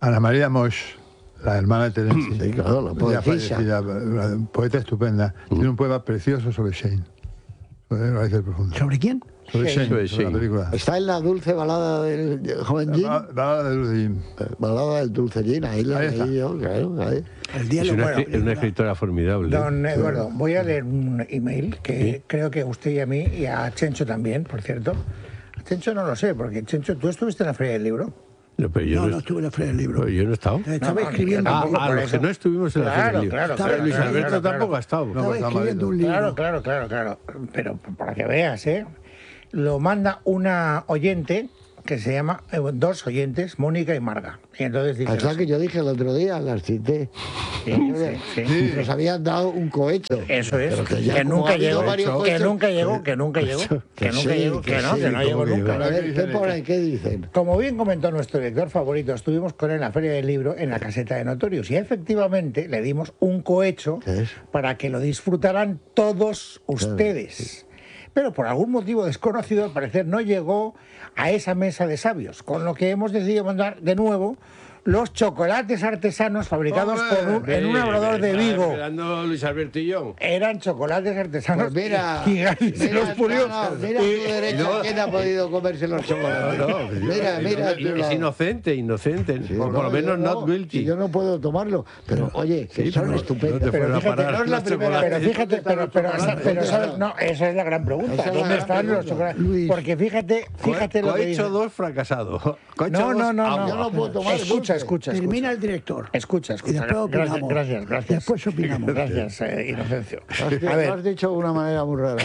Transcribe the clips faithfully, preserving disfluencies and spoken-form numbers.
Ana María Moix, la hermana de Terenzi, sí, claro, la poetisa, poeta estupenda, mm. tiene un poema precioso sobre Shane. Sobre Raíces Profundas. ¿Sobre quién? Sobre Shane, sobre sobre la película. Está en la dulce balada del joven Jim. La balada del dulce Jim. Balada del dulce Jim, ahí la leí yo, claro. Ahí. El día es, una, bueno, es una escritora formidable. Don Eduardo, voy a leer un email que ¿sí? creo que a usted y a mí, y a Chencho también, por cierto. A Chencho no lo sé, porque Chencho, ¿tú estuviste en la Feria del Libro? No, pero yo no, no, no estuve en la Feria del Libro. Pero yo no he estado. Estaba no, no, escribiendo. Ah, a los que no estuvimos en la claro, Feria del Libro. Claro, claro, claro. Luis claro, Alberto claro, tampoco claro. ha estado. Estaba No, escribiendo un libro. Claro, claro, claro, claro. Pero para que veas, ¿eh? Lo manda una oyente que se llama, eh, dos oyentes, Mónica y Marga. Y entonces dice... Es la que yo dije el otro día, las cité. Sí, sí, sí. Nos habían dado un cohecho. Eso es, que, que, nunca llegó, que nunca llegó, que nunca llegó, que nunca sí, llegó, que, que no, sí, que no llegó nunca. A ver, ¿qué por ahí? ¿Qué dicen? Como bien comentó nuestro director favorito, estuvimos con él en la Feria del Libro en la caseta de Notorious y efectivamente le dimos un cohecho para que lo disfrutaran todos ustedes. Sí. Pero por algún motivo desconocido, al parecer, no llegó a esa mesa de sabios, con lo que hemos decidido mandar de nuevo los chocolates artesanos fabricados por un, en un obrador de Vigo. Esperando Luis Alberto y yo. Eran chocolates artesanos. Pues mira, gigantes, mira, los pulió. No, no, mira y, tu derecha, no, ¿quién ha podido comerse los chocolates? No, no, mira, mira. Es, es inocente, inocente. Sí, por, no, por lo menos no, not guilty. Si yo no puedo tomarlo, pero oye, que sí, son estupendos. No pero fíjate, no es la primera. Pero fíjate, pero, pero, pero, pero ¿sabes? No, esa es la gran pregunta. Esa ¿Dónde la están pregunta. los chocolates? Luis. Porque fíjate, fíjate Co lo que dice. dice. dos fracasado. No, no, no, no. Yo no puedo tomar. Escucha, escucha. Termina el director. Escucha, escucha. Y después opinamos. Gracias, gracias. Después opinamos. Gracias, eh, Inocencio. A ver. Lo has dicho de una manera muy rara.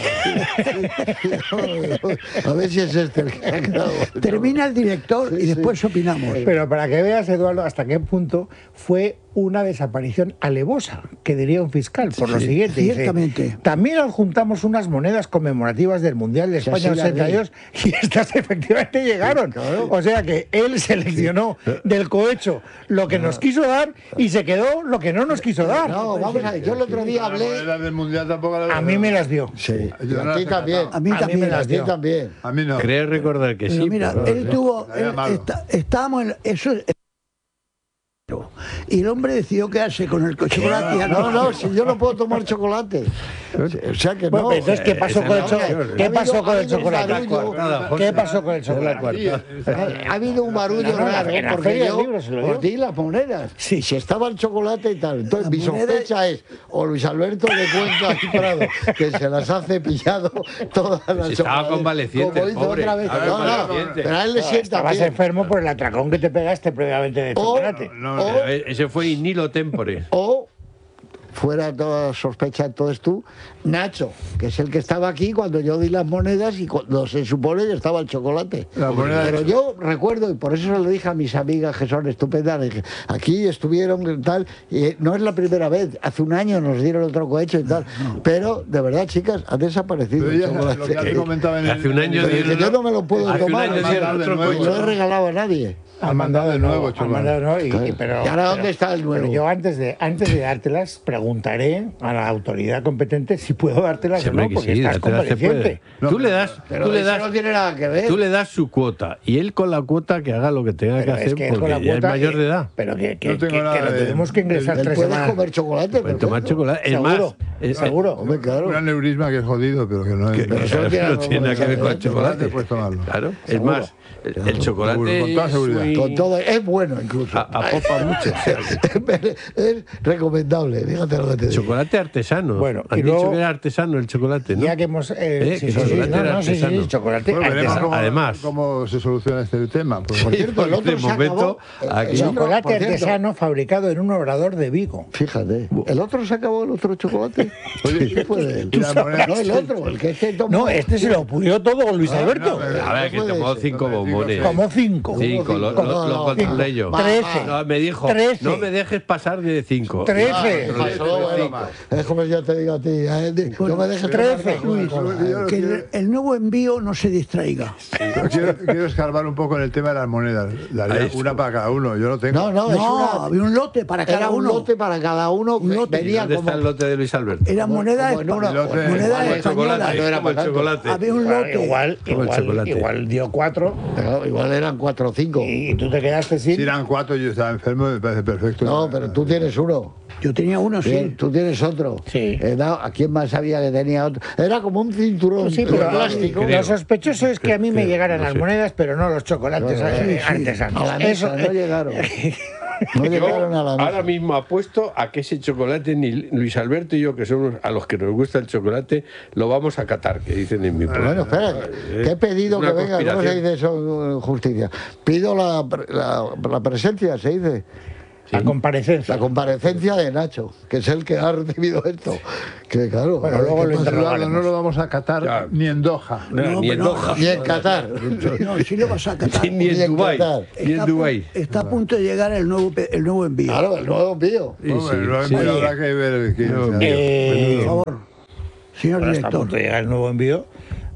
A ver si es este el que ha quedado. Termina el director sí, y después sí. opinamos. Pero para que veas, Eduardo, hasta qué punto fue una desaparición alevosa, que diría un fiscal, por sí, lo siguiente. Ciertamente. Dice, también adjuntamos unas monedas conmemorativas del Mundial de España ochenta y dos y estas efectivamente llegaron. Claro. O sea que él seleccionó del cohecho lo que nos quiso dar y se quedó lo que no nos quiso dar. No, vamos a ver, yo el otro día hablé... Del mundial tampoco a mí me las dio. Sí, y a ti también. A mí a también mí me las dio. A ti también. A mí no. Creo recordar que pero sí. Mira, pero, él ¿no? tuvo... Él, está, estábamos en... Eso, y el hombre decidió quedarse con el chocolate. No, no, si yo no puedo tomar chocolate. O sea que bueno, no. Entonces, ¿qué pasó con el chocolate? ¿Qué pasó con el chocolate? ¿Qué pasó con el chocolate? Ha habido un barullo raro, porque yo os di las monedas. Sí, si estaba el chocolate y tal. Entonces, mi sospecha es, o Luis Alberto le cuenta aquí Prado, que se las ha cepillado todas las si estaba convaleciente, como hizo pobre. otra vez. A ver, no, no, pero a él le sienta Estabas bien. enfermo por el atracón que te pegaste previamente de chocolate. No, no, o, ese fue in nihilo tempore. O, fuera toda sospecha, entonces tú, Nacho, que es el que estaba aquí cuando yo di las monedas y cuando se supone que estaba el chocolate. Pero yo recuerdo, y por eso se lo dije a mis amigas que son estupendas, dije, aquí estuvieron y tal, y no es la primera vez, hace un año nos dieron otro cohecho y tal, pero de verdad, chicas, ha desaparecido el chocolate. Lo que hace comentaba en el, hace un año dieron, yo no me lo puedo tomar, no lo he regalado a nadie. Han mandado de nuevo, han mandado de nuevo y, claro. y, pero, ¿Y ahora dónde pero, está el nuevo? Pero yo antes de antes de dártelas preguntaré a la autoridad competente si puedo dártelas o no, porque sí, estás convaleciente. No, tú le das, pero tú le das, no tiene nada que ver. Tú le das su cuota y él con la cuota que haga lo que tenga pero que hacer, que porque ya es mayor de edad. Pero que, que, no que, que, que lo tenemos que ingresar él tres puede semanas. comer chocolate, puede tomar chocolate. Es seguro, más, es, seguro. Hombre, claro. Un aneurisma que es jodido, pero que no es. Que, que pero claro, no tiene nada que ver con el chocolate. Puedes tomarlo. Claro, es seguro. más, el, el chocolate seguro, con toda seguridad. muy... Con todo, es bueno incluso. A, apopa mucho. Es recomendable, fíjate lo que te digo. Chocolate artesano. Bueno, han y dicho luego, que era artesano el chocolate, ¿no? Ya que hemos... Eh, ¿Eh? sí, que sí, sí, chocolate no, era no, sí, artesano. sí, chocolate Bueno, veremos artesano. cómo, Además. cómo se soluciona este tema. Por Por cierto, el otro de se momento, acabó. aquí- El otro, Chocolate por cierto, artesano fabricado en un obrador de Vigo. Fíjate, ¿el otro se acabó el otro chocolate? Oye, ¿Qué fue de él? y la moneda- No, el otro, el que este tomó. No, este se lo pulió todo con Luis Ah, Alberto. no, pero- A ver, que puede tomó ser. cinco bombones. Como cinco. Cinco, lo, lo, No, lo no, controlé cinco. yo. Va, Trece. No, me dijo, Trece. no me dejes pasar de cinco. Trece. Ah, pasó, bueno, es como yo te digo a ti, eh, no me dejes trece. tomar Luis, Coca-Cola. yo no que quiero- el, el nuevo envío no se distraiga. Pero quiero, quiero escarbar un poco en el tema de las monedas. Daría Eso. una para cada uno. Yo no tengo. No, no, es No, una, había un lote para cada era un uno. lote para cada uno. Un lote. ¿Y Venía dónde como, está el lote de Luis Alberto? Eran como- monedas, como en una- Lote. monedas Como el chocolate, españolas. no era como el para tanto. chocolate. Había un Igual, lote. igual, Como el igual, chocolate. igual dio cuatro Claro, igual eran cuatro o cinco. y y tú te quedaste sin... Si eran cuatro y yo estaba enfermo, me parece perfecto. No, pero tú tienes uno. Yo tenía uno, Bien, sí. tú tienes otro. Sí. Eh, no, ¿a quién más sabía que tenía otro? Era como un cinturón Sí, de pero plástico. creo. lo sospechoso es que a mí me Creo, llegaran no las sé. monedas, pero no los chocolates No, no, eh, sí, sí. artesanos. A la mesa, no llegaron. No Yo llegaron a la mesa. ahora mismo apuesto a que ese chocolate, ni Luis Alberto y yo, que somos a los que nos gusta el chocolate, lo vamos a catar, que dicen en mi pueblo. Bueno, espera, que he pedido Una que venga, ¿cómo se conspiración. dice eso en justicia? Pido la, la, la presencia, se dice. La comparecencia. La comparecencia de Nacho, que es el que ha recibido esto. Que claro, Bueno, a ver luego qué lo pasa. Eduardo, no lo vamos a catar Ya. ni en Doha. No, No, ni en pero no. Doha, Ni en Qatar. No, sí lo vas a catar. ni en Ni en Dubái, Qatar. ni en Está a pu- Dubái. Está a punto de llegar el nuevo, pe- el nuevo envío. Claro, el nuevo envío. Sí, Hombre, sí, lo sí. envío habrá que ver quién No, sea. envío. Eh, Por favor, señor Ahora está a director. punto de llegar el nuevo envío.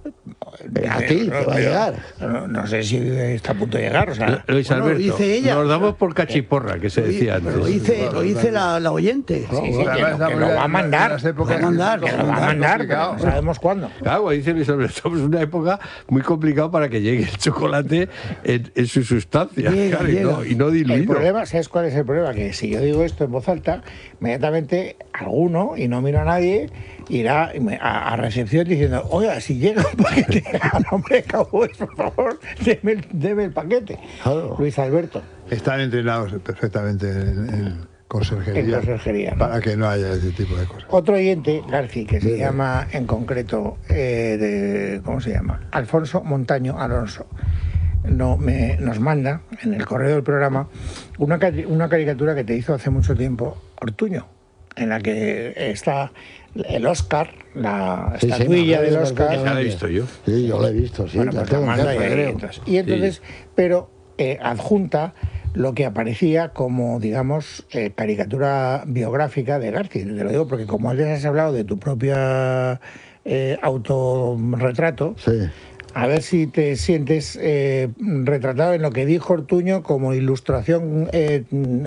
A ti, te va a llegar. No, no sé si está a punto de llegar. O sea, Luis Bueno, Alberto, dice ella. nos damos por cachiporra, que se Lo di- decía pero Lo antes. dice, lo dice la, la oyente. sí, sí, Además, que, lo, estamos que lo ya va a en mandar. las épocas Lo va a mandar, Que lo va a mandar, pero no sabemos cuándo. Claro, dice Luis Alberto, estamos en una época muy complicada para que llegue el chocolate en, en su sustancia, Llega, claro, y, no, llega. y no El diluido. problema, ¿sabes cuál es el problema? Que si yo digo esto en voz alta, inmediatamente alguno, y no miro a nadie, irá a, a recepción diciendo, oiga, si llega un paquete a nombre de Cowboys, por favor, deme el, deme el paquete. Claro. Luis Alberto, Están entrenados perfectamente en, en conserjería, en conserjería, ¿no? para que no haya ese tipo de cosas. Otro oyente, Garci, que se llama en concreto, eh, de, ¿cómo se llama? Alfonso Montaño Alonso. No, me, nos manda en el correo del programa una, cari- una caricatura que te hizo hace mucho tiempo Ortuño, en la que está el Oscar, la Sí, sí, estatuilla me del acuerdo Oscar. Ya la he visto yo. Sí, yo lo he visto, sí. Bueno, la pues la tengo en manda casa, y, creo. entonces, y entonces, pero eh, adjunta lo que aparecía como, digamos, eh, caricatura biográfica de García. Te lo digo porque como antes has hablado de tu propia eh, autorretrato, Sí. a ver si te sientes eh, retratado en lo que dijo Ortuño como ilustración eh,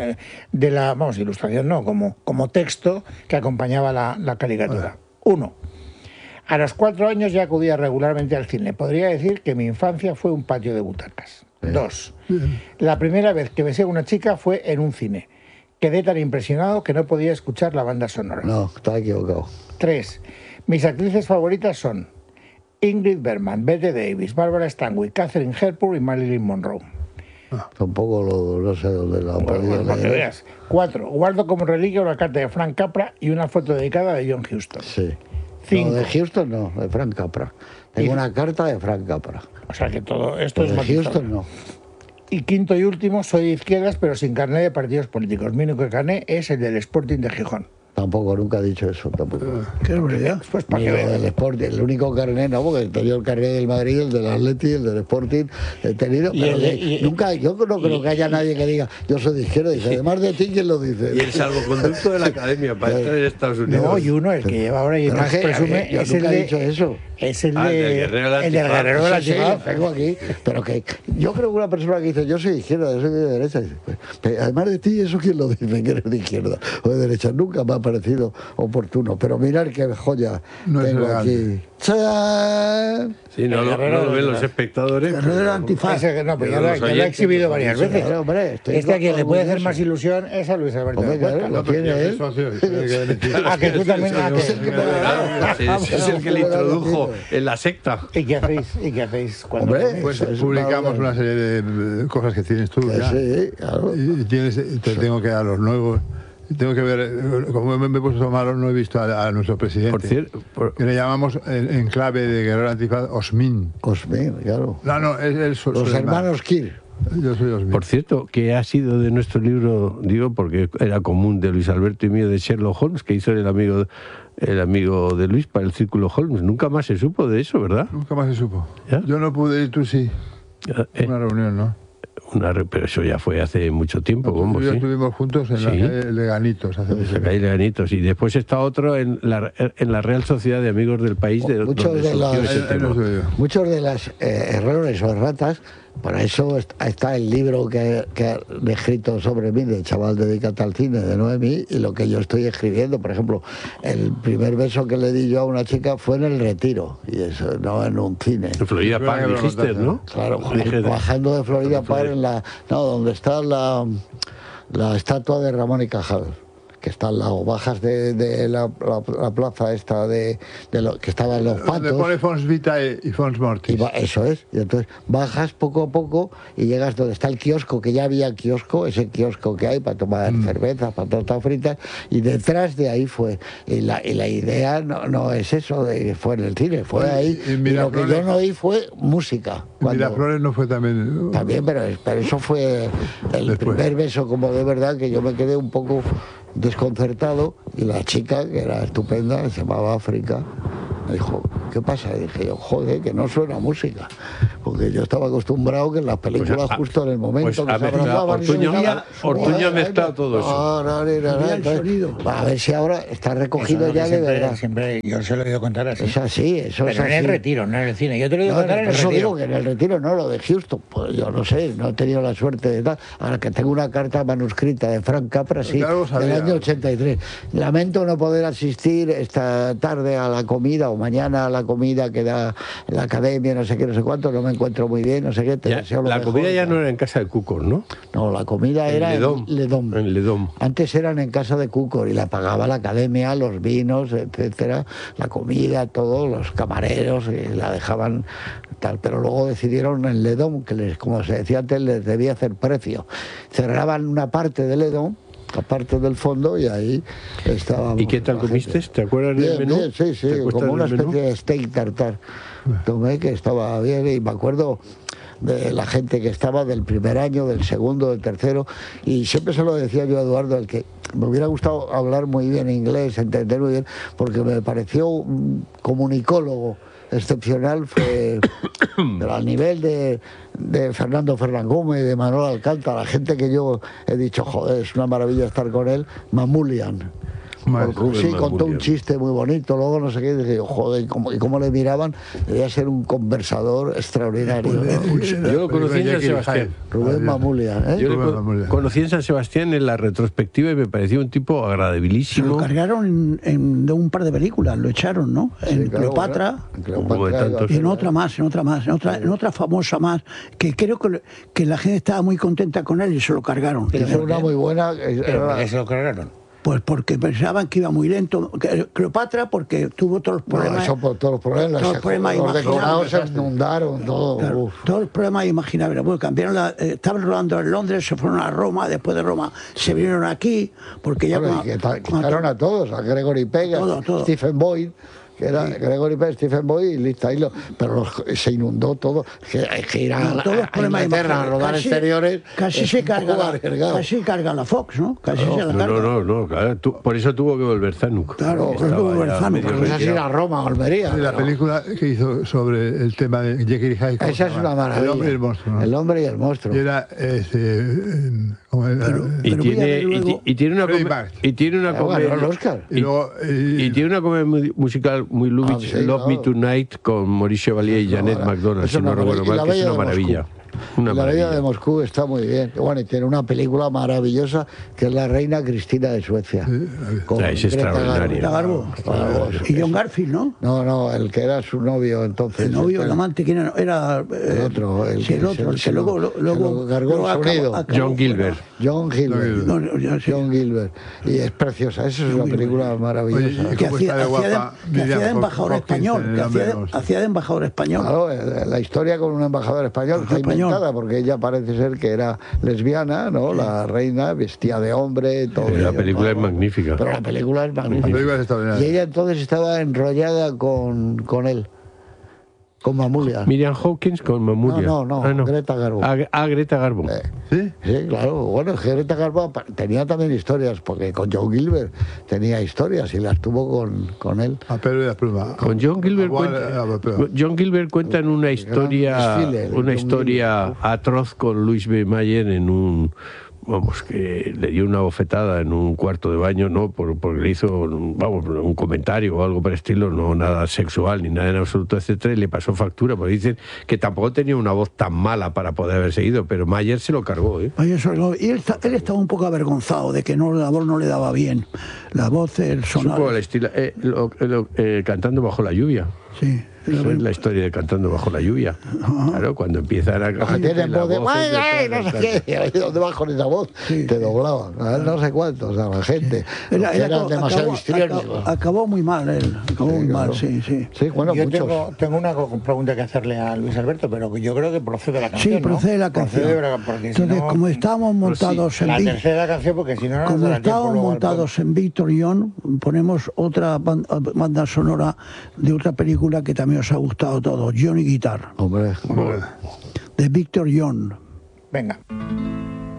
de la, vamos, ilustración no, como, como texto que acompañaba la, la caricatura. Uno, a los cuatro años ya acudía regularmente al cine. Podría decir que mi infancia fue un patio de butacas. Dos, la primera vez que besé a una chica fue en un cine. Quedé tan impresionado que no podía escuchar la banda sonora. No, está equivocado. Tres, mis actrices favoritas son Ingrid Bergman, Bette Davis, Barbara Stanwyck, Catherine Hepburn y Marilyn Monroe. Tampoco lo, no sé dónde lo ha Bueno, podido bueno, para que leer. veas. Cuatro, guardo como reliquia una carta de Frank Capra y una foto dedicada de John Huston. Sí. Cinco. No, de Houston no, de Frank Capra. Tengo Y- una carta de Frank Capra. O sea que todo esto Pero es de matizado. Houston no. Y quinto y último, soy de izquierdas, pero sin carné de partidos políticos. Mi único carné es el del Sporting de Gijón. Tampoco, nunca he dicho eso, tampoco. Qué barbaridad. Pues para Ni que lo veas. del Sporting, el único carnet, no, porque he tenido el carnet del Madrid, el del Atleti, el del Sporting, he tenido, Y pero el- de- y- nunca, yo no creo que haya nadie que diga, yo soy de izquierda, dice, además de ti, ¿quién lo dice? Y el salvoconducto de la academia para estar en Estados Unidos. No, y uno, el que lleva ahora y Pero más es que, presume, yo es el nunca he de... dicho eso. Es el, Ah, de, el del Guerrero del el del Antifaz. Guerrero del Sí, sí, Antifaz. lo tengo aquí, pero que yo creo que una persona que dice, yo soy de izquierda, yo soy de derecha, dice, pues, pero además de ti, ¿eso quién lo dice, que eres de izquierda o de derecha? Nunca me ha parecido oportuno, pero mirar qué joya No es tengo elegante. aquí. ¡Chán! Sí, no, El lo, Guerrero no lo del ven los Antifaz. espectadores. Guerrero del pero- Antifaz. Ese que no, pero ya, Pero lo, los ya lo he oyentes exhibido que varias dicen, veces. Claro, hombre, estoy Este a quien le puede hacer orgulloso. más ilusión es a Luis Alberto Hombre, de Cuesta. claro, lo pero tiene yo soy él. socio, tiene que beneficiar. Ah, que tú también... ah, Es el que que- me da- Claro, ese- ese es el que le introdujo en la secta. ¿Y qué hacéis? ¿Y qué hacéis cuando Hombre, coméis? Pues Eso es publicamos una- una serie de eh, cosas que tienes tú Que ya. sí, claro. Y tienes, te tengo que dar los nuevos. Tengo que ver, eh, como me me he puesto malo, no he visto a, a nuestro presidente. Por cierto, por- Que le llamamos en, en clave de Guerrero Antifaz Osmin. Osmin, claro. No, no, es el su- Los su hermano. hermanos Kir. Yo soy Osmin. Por cierto, que ha sido de nuestro libro, digo, porque era común de Luis Alberto y mío, de Sherlock Holmes, que hizo el amigo, el amigo de Luis para el Círculo Holmes. Nunca más se supo de eso, ¿verdad? Nunca más se supo. ¿Ya? Yo no pude ir, tú sí. Eh, Una reunión, ¿no? una re- pero eso ya fue hace mucho tiempo, ¿cómo? Tú y yo Sí. estuvimos juntos en Sí. la calle Leganitos hace mucho Se cae Leganitos. Y después está otro en la, en la Real Sociedad de Amigos del País, de, Muchos donde de surgió las- ese Ahí- ahí tema. no estuve yo. Muchos de los errores o erratas Para eso está el libro que, que he escrito sobre mí, de Chaval dedícate al cine, de Noemí, y lo que yo estoy escribiendo. Por ejemplo, el primer beso que le di yo a una chica fue en el Retiro, y eso, no en un cine. En Florida Park dijiste, ¿no? Claro, bajando de Florida Park, en la, no, donde está la, la estatua de Ramón y Cajal, que está al lado, bajas de, de la, la, la plaza esta de, de lo, que estaban los patos. Donde pone Fons Vitae y Fons Mortis. Y va, eso es, y entonces bajas poco a poco y llegas donde está el kiosco, que ya había kiosco, ese kiosco que hay para tomar mm. cerveza, patatas fritas, y detrás de ahí fue. Y la, y la idea no, no es eso, de, fue en el cine, fue y, ahí, y, y lo que yo no oí fue música. Cuando, Miraflores no fue también... También, pero, pero eso fue el después. Primer beso como de verdad, que yo me quedé un poco desconcertado, y la chica, que era estupenda, se llamaba África, me dijo, ¿qué pasa? Y dije yo, joder, que no suena música, porque yo estaba acostumbrado que en las películas, pues a, justo en el momento pues que se abrazaban, Ortuño, Ortuño ha mezclado todo eso. No, no, no, no, entonces, a ver si ahora está recogido eso ya de siempre, verdad. Siempre yo se lo he oído contar así. Es así, eso Pero es en así. el Retiro, no en el cine. Yo te lo he oído no, contar en el eso Retiro. Digo que en el Retiro no, lo de Houston, pues yo no sé, no he tenido la suerte de tal. Ahora que tengo una carta manuscrita de Frank Capra, sí, claro, del año ochenta y tres. Lamento no poder asistir esta tarde a la comida o mañana a la comida que da la academia, no sé qué, no sé cuánto, no me encuentro muy bien, no sé qué. Te ya, deseo lo la mejor, comida ya ¿no? no era en casa de Cúcor, ¿no? No, la comida en era Ledom. en Ledom. En Ledom. Antes eran en casa de Cúcor y la pagaba la academia, los vinos, etcétera, la comida, todo, los camareros, y la dejaban tal. Pero luego decidieron en Ledom, que les, como se decía antes, les debía hacer precio. Cerraban una parte de Ledom, aparte del fondo, y ahí estábamos. ¿Y qué tal comiste? ¿Te acuerdas bien, del menú? Bien, sí, sí, como una especie menú? de steak tartar. Tomé, que estaba bien, y me acuerdo de la gente que estaba del primer año, del segundo, del tercero, y siempre se lo decía yo a Eduardo, el que me hubiera gustado hablar muy bien inglés, entender muy bien, porque me pareció un comunicólogo excepcional, fue pero al nivel de, de Fernando Fernán Gómez, de Manuel Alcántara, la gente que yo he dicho, joder, es una maravilla estar con él. Mamulian. Por, sí, contó un chiste muy bonito, luego no sé qué, y dije, joder, ¿cómo, y cómo le miraban? Debía ser un conversador extraordinario, ¿no? Yo lo conocí en San Sebastián. Rubén Mamulian, ¿eh? Yo lo conocí en San Sebastián en la retrospectiva y me pareció un tipo agradabilísimo. Se lo cargaron en, en de un par de películas, lo echaron, ¿no? En sí, claro, Cleopatra, en Cleopatra y en otra más, en otra más, en otra, en otra famosa más, que creo que, que la gente estaba muy contenta con él y se lo cargaron. Es una muy buena. ¿Pero por qué se lo cargaron? Pues porque pensaban que iba muy lento. Cleopatra porque tuvo todos los problemas. No, eso por todos los problemas. Todos los problemas los decorados se imaginables. inundaron, todo. Claro, todos los problemas imaginables. Bueno, cambiaron la, eh, estaban rodando en Londres, se fueron a Roma, después de Roma se vinieron aquí, porque ya... Bueno, con, y que quitaron a todos, a Gregory Peck, todo, todo. Stephen Boyd, que era sí. Gregory Peck, Stephen Boyd y Liz Taylor, pero los, se inundó todo. Que, que ir a, no, todos los a, a Inglaterra a rodar casi, exteriores. Casi se carga la, casi carga la Fox, ¿no? Casi no, se la no, carga. no, no, no, claro, tú, por eso tuvo que volver Zanuck. Claro, por eso tuvo que volver Zanuck. Pero esa es ir a Roma, a Almería. La película que hizo sobre el tema de Jekyll y Hyde. Esa es una maravilla. El hombre y el monstruo, ¿no? El hombre y el monstruo. Y era, este, ¿cómo era? Pero, y, pero tiene, luego, y, y tiene una comedia. Y tiene una comedia. Y, y, luego, y, y tiene una comedia musical muy Lubitsch, ah, sí, Love claro. Me Tonight, con Maurice Chevalier y Janet no, McDonald, si no recuerdo mal, que es una maravilla. Una la maravilla. Bella de Moscú está muy bien. Bueno, y tiene una película maravillosa que es La Reina Cristina de Suecia. Sí, con es extraordinaria. Garbo. Garbo. Y John Garfield, ¿no? No, no, el que era su novio entonces. El novio, el amante, ¿quién era? Era eh, el otro. El, sí, el otro, el que luego, luego cargó el sonido. Acabó, John Gilbert. John Gilbert. No, no, no, sí. John Gilbert. Y es preciosa. Esa es una película maravillosa. Oye, que hacía, de, guapa, que hacía de embajador español. Que hacía de, hacía de embajador español. Claro, la historia con un embajador español está inventada porque ella parece ser que era lesbiana, ¿no? La reina vestía de hombre, todo. Pero la película ¿no? es magnífica. Pero la película es magnífica. La película es extraordinaria. Y ella entonces estaba enrollada con, con él. Con Mamulian. Miriam Hawkins con Mamulian. No, no, no, ah, no. Greta Garbo. Ah, ah Greta Garbo. Eh, ¿Sí? Sí, claro. Bueno, Greta Garbo tenía también historias, porque con John Gilbert tenía historias y las tuvo con, con él. A Pedro y la pluma. Con John Gilbert, cuenta, John Gilbert cuenta en una historia, una historia atroz con Luis B. Mayer en un vamos, que le dio una bofetada en un cuarto de baño, no por, porque le hizo, vamos, un comentario o algo por el estilo, no nada sexual ni nada en absoluto, etcétera, y le pasó factura, porque dicen que tampoco tenía una voz tan mala para poder haber seguido, pero Mayer se lo cargó, ¿eh? Mayer se lo cargó. Y él, él estaba un poco avergonzado de que no, la voz no le daba bien. La voz, el sonar... Supongo el estilo, eh, lo, lo, eh, cantando bajo la lluvia. Sí. Esa es la historia de Cantando bajo la lluvia. Uh-huh. Claro, cuando empiezan a cantar. Tienen voz de ¡ay, ay! No sé qué. ¿Dónde vas con esa voz? Sí. Te doblaban. A ver, no sé cuántos, a la gente. Sí. Era, era, eran demasiado histriónicos. Acabó, acabó muy mal él. Acabó sí, muy claro. mal, sí, sí. Sí, bueno, yo muchos. Tengo, tengo una pregunta que hacerle a Luis Alberto, pero yo creo que procede la canción. Sí, procede la ¿no? canción. Procede, Entonces, si no, como estábamos montados sí, en. La tercera canción, porque si no, no como nos estábamos montados en Víctor John, ponemos otra banda sonora de otra película que también os ha gustado a todos. Johnny Guitar. Hombre, de Víctor John. Venga.